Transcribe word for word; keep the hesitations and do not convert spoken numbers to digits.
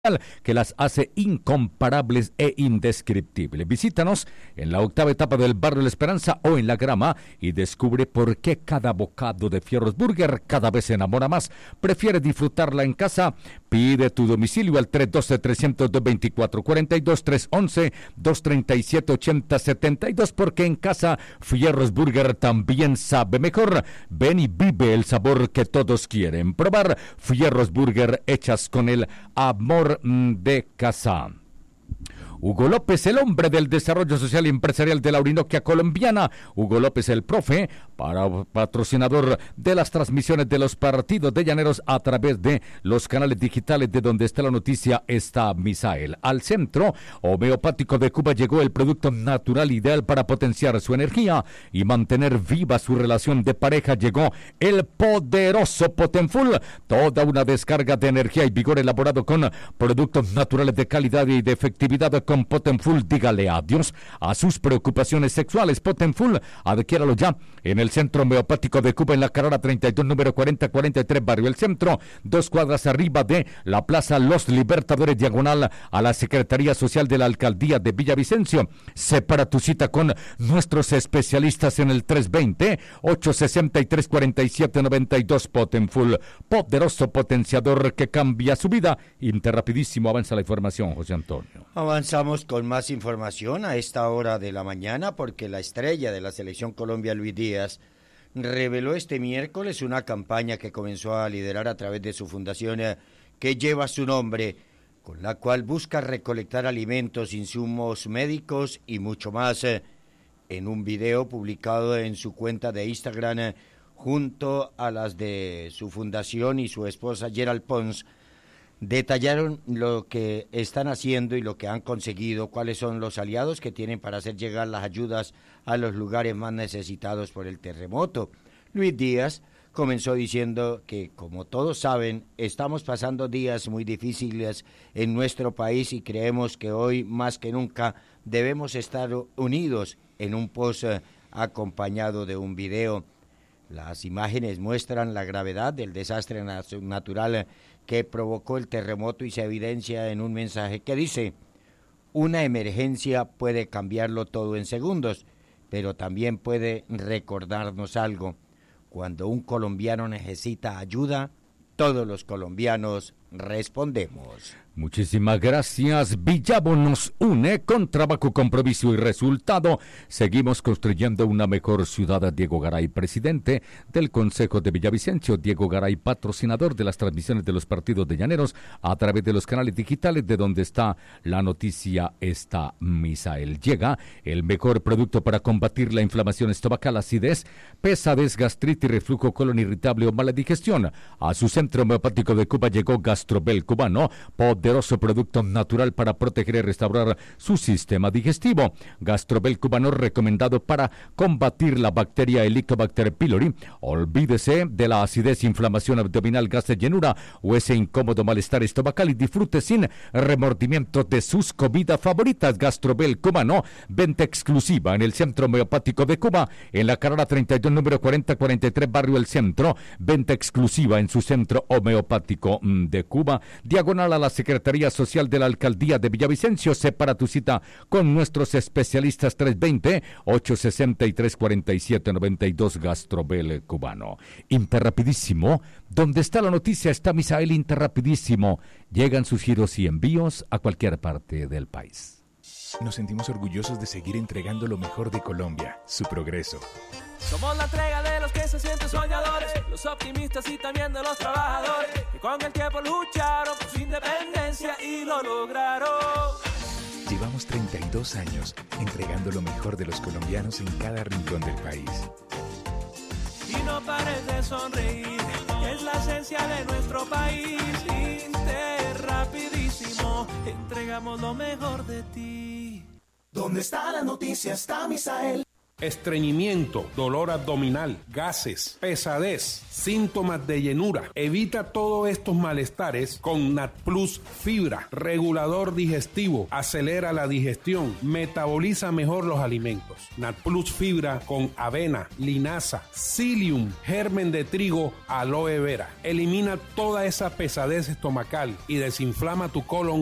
que las hace incomparables e indescriptibles. Visítanos en la octava etapa del barrio La Esperanza o en La Grama y descubre por qué cada bocado de Fierros Burger cada vez se enamora más. ¿Prefiere disfrutarla en casa? Pide tu domicilio al tres uno dos, tres cero dos, dos cuatro cuatro dos, tres uno uno, dos tres siete, ocho cero siete dos, porque en casa Fierros Burger también sabe mejor. Ven y vive el sabor que todos quieren probar. Fierros Burger hechas con el amor de casa. Hugo López, el hombre del desarrollo social y empresarial de la Orinoquia colombiana. Hugo López, el profe, para patrocinador de las transmisiones de los partidos de Llaneros a través de los canales digitales de donde está la noticia, está Misael. Al centro homeopático de Cuba llegó el producto natural ideal para potenciar su energía y mantener viva su relación de pareja. Llegó el poderoso Potenfull, toda una descarga de energía y vigor elaborado con productos naturales de calidad y de efectividad. Con Potenfull, dígale adiós a sus preocupaciones sexuales. Potenfull, adquiéralo ya en el Centro Homeopático de Cuba, en la carrera treinta y dos, número cuarenta cuarenta y tres, Barrio El Centro, dos cuadras arriba de la Plaza Los Libertadores, diagonal a la Secretaría Social de la Alcaldía de Villavicencio. Separa tu cita con nuestros especialistas en el tres dos cero, ocho seis tres, cuatro siete nueve dos. Potenfull, poderoso potenciador que cambia su vida. Interrapidísimo, avanza la información, José Antonio. Avanzamos con más información a esta hora de la mañana, porque la estrella de la Selección Colombia, Luis Díaz, reveló este miércoles una campaña que comenzó a liderar a través de su fundación eh, que lleva su nombre, con la cual busca recolectar alimentos, insumos médicos y mucho más. Eh, en un video publicado en su cuenta de Instagram, eh, junto a las de su fundación y su esposa Gerald Pons, detallaron lo que están haciendo y lo que han conseguido, cuáles son los aliados que tienen para hacer llegar las ayudas a los lugares más necesitados por el terremoto. Luis Díaz comenzó diciendo que, como todos saben, estamos pasando días muy difíciles en nuestro país y creemos que hoy más que nunca debemos estar unidos. En un post eh, acompañado de un video, las imágenes muestran la gravedad del desastre natural que provocó el terremoto y se evidencia en un mensaje que dice: una emergencia puede cambiarlo todo en segundos, pero también puede recordarnos algo. Cuando un colombiano necesita ayuda, todos los colombianos respondemos. Muchísimas gracias. Villavo nos une con trabajo, compromiso y resultado. Seguimos construyendo una mejor ciudad. Diego Garay, presidente del Consejo de Villavicencio. Diego Garay, patrocinador de las transmisiones de los partidos de Llaneros a través de los canales digitales de donde está la noticia, está Misael. Llega el mejor producto para combatir la inflamación estomacal, acidez, pesadez, gastritis, reflujo, colon irritable o mala digestión. A su centro homeopático de Cuba llegó Gastrobel Cubano, poderoso producto natural para proteger y restaurar su sistema digestivo. Gastrobel Cubano, recomendado para combatir la bacteria Helicobacter pylori. Olvídese de la acidez, inflamación abdominal, gas de llenura o ese incómodo malestar estomacal y disfrute sin remordimiento de sus comidas favoritas. Gastrobel Cubano, venta exclusiva en el Centro Homeopático de Cuba, en la carrera treinta y dos, número cuarenta cuarenta y tres, Barrio El Centro. Venta exclusiva en su Centro Homeopático de Cuba, diagonal a la Secretaría Social de la Alcaldía de Villavicencio. Separa tu cita con nuestros especialistas. Tres dos cero, ocho seis tres, cuatro siete nueve dos. Gastrobel Cubano. Interrapidísimo, donde está la noticia, está Misael. Interrapidísimo, llegan sus giros y envíos a cualquier parte del país. Nos sentimos orgullosos de seguir entregando lo mejor de Colombia, su progreso. Somos la entrega de los que se sienten soñadores, los optimistas y también de los trabajadores, que con el tiempo lucharon por su independencia y lo lograron. Llevamos treinta y dos años entregando lo mejor de los colombianos en cada rincón del país. Y no pares de sonreír, es la esencia de nuestro país. Interrapidísimo, entregamos lo mejor de ti. ¿Dónde está la noticia? Está Misael. estreñimiento, dolor abdominal, gases, pesadez, síntomas de llenura. Evita todos estos malestares con NatPlus Fibra, regulador digestivo, acelera la digestión, metaboliza mejor los alimentos. NatPlus Fibra con avena, linaza, psyllium, germen de trigo, aloe vera. Elimina toda esa pesadez estomacal y desinflama tu colon